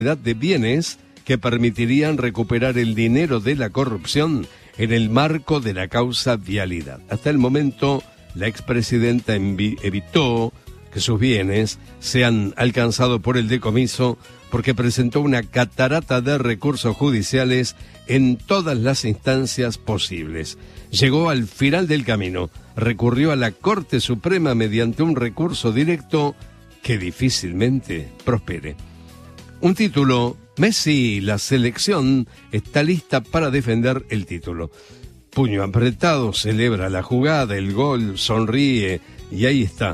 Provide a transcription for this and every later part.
de bienes que permitirían recuperar el dinero de la corrupción en el marco de la causa vialidad. Hasta el momento, la expresidenta evitó que sus bienes sean alcanzados por el decomiso porque presentó una catarata de recursos judiciales en todas las instancias posibles. Llegó al final del camino, recurrió a la Corte Suprema mediante un recurso directo que difícilmente prospere. Un título: Messi, la selección está lista para defender el título. Puño apretado, celebra la jugada, el gol, sonríe y ahí está.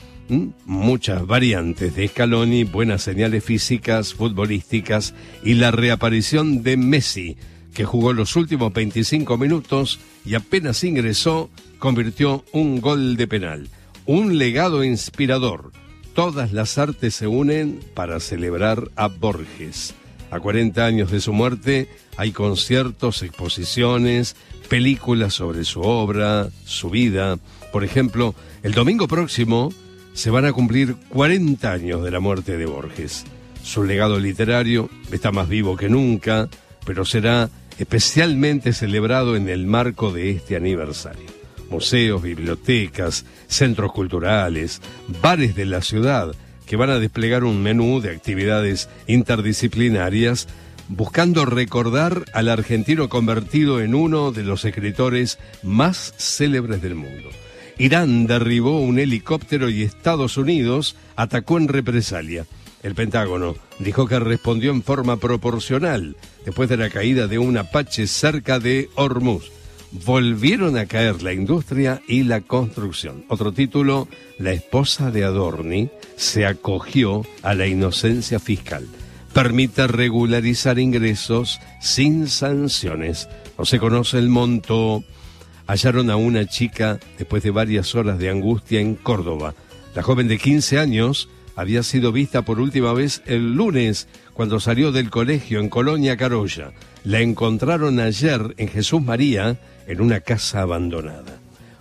Muchas variantes de Scaloni, buenas señales físicas, futbolísticas y la reaparición de Messi, que jugó los últimos 25 minutos y apenas ingresó, convirtió un gol de penal. Un legado inspirador. Todas las artes se unen para celebrar a Borges. A 40 años de su muerte hay conciertos, exposiciones, películas sobre su obra, su vida. Por ejemplo, el domingo próximo se van a cumplir 40 años de la muerte de Borges. Su legado literario está más vivo que nunca, pero será especialmente celebrado en el marco de este aniversario. Museos, bibliotecas, centros culturales, bares de la ciudad que van a desplegar un menú de actividades interdisciplinarias buscando recordar al argentino convertido en uno de los escritores más célebres del mundo. Irán derribó un helicóptero y Estados Unidos atacó en represalia. El Pentágono dijo que respondió en forma proporcional después de la caída de un Apache cerca de Hormuz. Volvieron a caer la industria y la construcción. Otro título: la esposa de Adorni se acogió a la inocencia fiscal. Permite regularizar ingresos sin sanciones. No se conoce el monto. Hallaron a una chica después de varias horas de angustia en Córdoba. La joven de 15 años había sido vista por última vez el lunes cuando salió del colegio en Colonia Carolla. La encontraron ayer en Jesús María en una casa abandonada.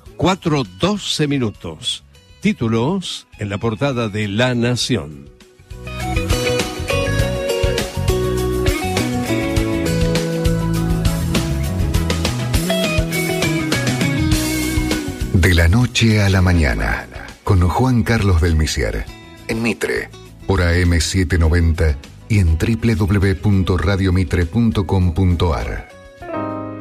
4:12 minutos. Títulos en la portada de La Nación. De la noche a la mañana, con Juan Carlos del Misier, en Mitre, por AM 790 y en www.radiomitre.com.ar.